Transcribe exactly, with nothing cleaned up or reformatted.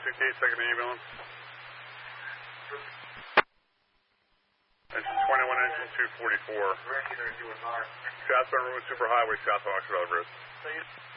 sixty-eight, second ambulance. Engine twenty-one, engine two forty-four. Shots on Route Super Highway, south of Oxford Road.